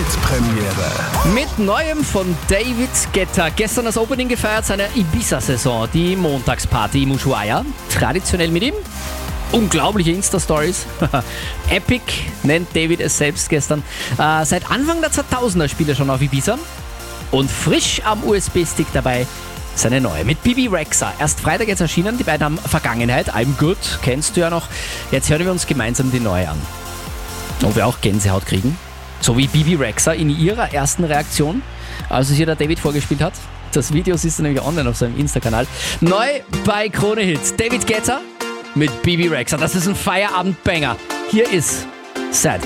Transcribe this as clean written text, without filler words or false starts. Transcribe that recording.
Weltpremiere. Mit Neuem von David Guetta. Gestern das Opening gefeiert seiner Ibiza-Saison, die Montagsparty im Ushuaia. Traditionell mit ihm. Unglaubliche Insta-Stories. Epic nennt David es selbst gestern. Seit Anfang der 2000er spielt er schon auf Ibiza. Und frisch am USB-Stick dabei seine neue mit Bebe Rexha. Erst Freitag jetzt erschienen, die beiden haben Vergangenheit. I'm Good, kennst du ja noch. Jetzt hören wir uns gemeinsam die neue an. Und wir auch Gänsehaut kriegen. So wie Bebe Rexha in ihrer ersten Reaktion, als es ihr der David vorgespielt hat. Das Video ist nämlich online auf seinem Insta-Kanal. Neu bei Krone Hits. David Guetta mit Bebe Rexha. Das ist ein Feierabend-Banger. Hier ist Sad.